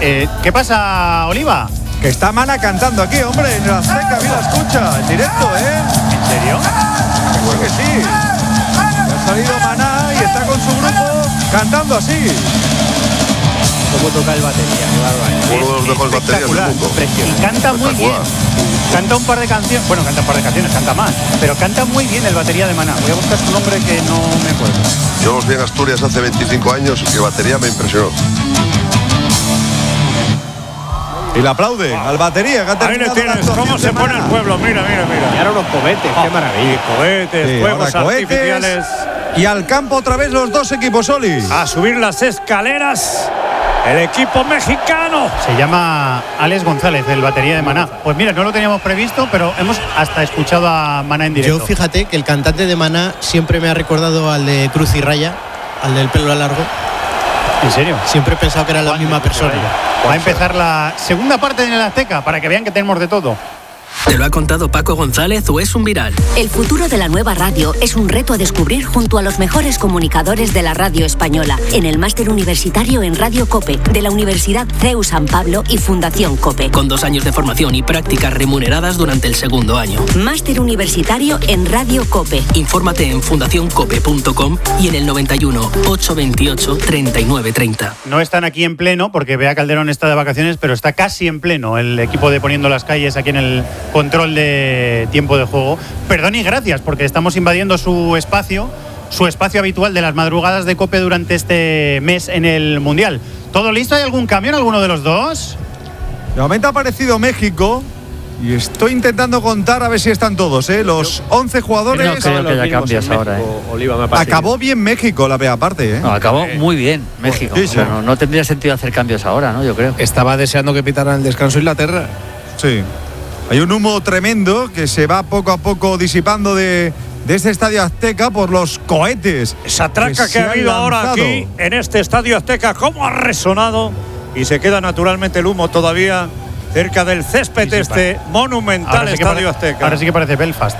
¿Qué pasa, Oliva? Que está Mana cantando aquí, hombre, en la Azteca, mira, escucha, en directo, ¿En serio? Pues que sí. Ha salido Maná y está con su grupo cantando así. ¿Cómo toca el batería? Uno de los mejores baterías del mundo. Y canta muy bien. Canta un par de canciones. Bueno, canta un par de canciones, canta más. Pero canta muy bien el batería de Maná. Voy a buscar su nombre que no me acuerdo. Yo los vi en Asturias hace 25 años y el batería me impresionó. Y le aplauden al batería. Que ha ahí le tienes, cómo se pone el pueblo. Mira. Y ahora unos cohetes, qué maravilla. Cohetes, Sí, fuegos ahora cohetes. artificiales. Y al campo otra vez los dos equipos, Oli. A subir las escaleras. El equipo mexicano. Se llama Alex González, el batería de Maná. Pues mira, no lo teníamos previsto, pero hemos hasta escuchado a Maná en directo. Yo fíjate que el cantante de Maná siempre me ha recordado al de Cruz y Raya, al del pelo largo. ¿En serio? Siempre he pensado que era la misma persona. Va a empezar la segunda parte en el Azteca para que vean que tenemos de todo. ¿Te lo ha contado Paco González o es un viral? El futuro de la nueva radio es un reto a descubrir junto a los mejores comunicadores de la radio española en el máster universitario en Radio COPE de la Universidad CEU San Pablo y Fundación COPE. Con 2 años de formación y prácticas remuneradas durante el segundo año. Máster universitario en Radio COPE. Infórmate en fundacioncope.com y en el 91 828 3930. No están aquí en pleno porque Bea Calderón está de vacaciones, pero está casi en pleno el equipo de Poniendo las Calles aquí en el control de tiempo de juego. Perdón y gracias porque estamos invadiendo su espacio habitual de las madrugadas de COPE durante este mes en el Mundial. ¿Todo listo? ¿Hay algún cambio en alguno de los dos? De momento ha aparecido México y estoy intentando contar a ver si están todos, los 11 jugadores. No creo que haya cambios ahora, Oliva, me parece. Acabó bien México la primera parte, No, acabó muy bien México. Sí, sí. Bueno, no tendría sentido hacer cambios ahora, ¿no? Yo creo. Estaba deseando que pitaran el descanso Inglaterra. Sí. Hay un humo tremendo que se va poco a poco disipando de este Estadio Azteca por los cohetes. Esa traca que ha habido ahora aquí en este Estadio Azteca, cómo ha resonado y se queda naturalmente el humo todavía cerca del césped monumental Estadio Azteca. Ahora sí que parece Belfast.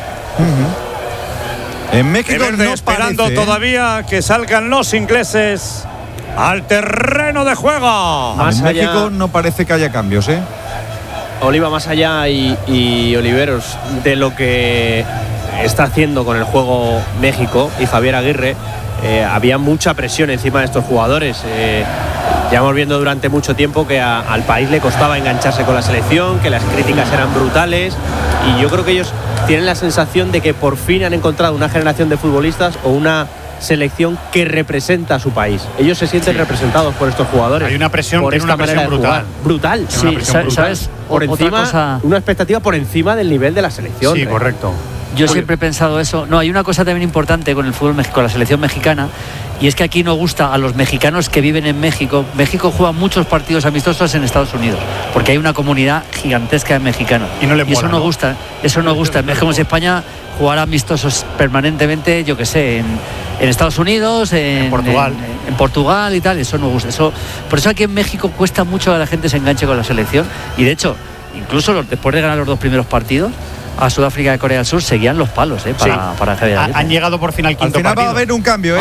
En México no esperando parece, todavía que salgan los ingleses al terreno de juego. En México no parece que haya cambios, Oliva, más allá y Oliveros de lo que está haciendo con el juego México y Javier Aguirre, había mucha presión encima de estos jugadores. Llevamos viendo durante mucho tiempo que al país le costaba engancharse con la selección, que las críticas eran brutales, y yo creo que ellos tienen la sensación de que por fin han encontrado una generación de futbolistas o una selección que representa a su país. Ellos se sienten representados por estos jugadores. Hay una presión, por esta manera brutal. Brutal. Sí, ¿sabes? Por encima, cosa... una expectativa por encima del nivel de la selección. Sí, correcto. Yo siempre he pensado eso. No, hay una cosa también importante con el fútbol, con la selección mexicana, y es que aquí no gusta a los mexicanos que viven en México. México juega muchos partidos amistosos en Estados Unidos, porque hay una comunidad gigantesca de mexicanos. Y no le mola, eso no gusta. Eso no gusta. Es como si España jugara amistosos permanentemente, yo que sé, en Estados Unidos, en Portugal. En Portugal y tal. Eso no gusta. Por eso aquí en México cuesta mucho que la gente se enganche con la selección. Y de hecho, incluso después de ganar los 2 primeros partidos, a Sudáfrica y Corea del Sur seguían los palos para Javier Aguirre. Han llegado por fin al quinto partido. Al final partido. va a haber un cambio,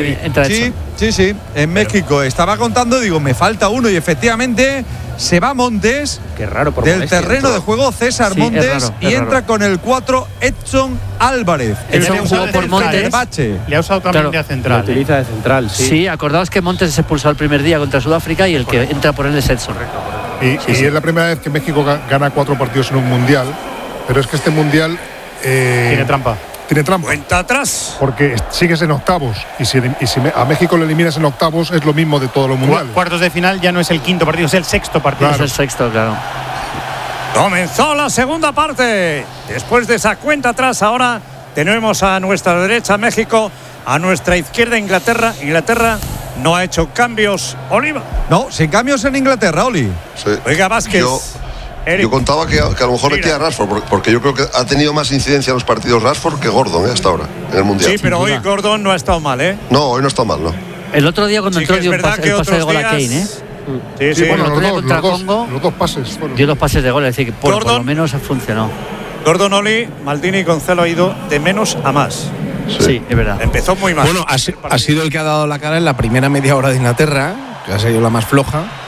Sí. En México. Estaba contando, digo, me falta uno, y efectivamente se va Montes. Qué raro, por del molestia, terreno de juego César Montes, es raro. entra con el 4 Edson Álvarez. Edson jugó por Montes. Le ha usado también de central. Lo utiliza de central, sí. Sí, acordaos que Montes se expulsó el primer día contra Sudáfrica y el que entra por él es Edson. Y es la primera vez que México gana 4 partidos en un mundial, pero es que este mundial tiene trampa. Cuenta atrás. Porque sigues en octavos. Y si a México le eliminas en octavos, es lo mismo de todos los mundiales. Cuartos de final ya no es el quinto partido, es el sexto partido. Claro. Es el sexto, claro. Comenzó la segunda parte. Después de esa cuenta atrás, ahora tenemos a nuestra derecha México, a nuestra izquierda Inglaterra. Inglaterra no ha hecho cambios. Oliva. No, sin cambios en Inglaterra, Oli. Sí. Oiga, Vázquez. Yo contaba que a lo mejor le queda Rashford, porque yo creo que ha tenido más incidencia en los partidos Rashford que Gordon hasta ahora, en el Mundial. Sí, pero hoy Gordon no ha estado mal, No, hoy no está mal, ¿no? El otro día cuando entró dio el pase de gol a Kane, Sí, bueno, los dos pases. Dio 2 pases de gol, es decir, que por lo menos funcionó. Gordon, Oli, Maldini y Gonzalo ha ido de menos a más. Sí, es verdad. Empezó muy mal. Bueno, ha sido el que ha dado la cara en la primera media hora de Inglaterra, que ha sido la más floja.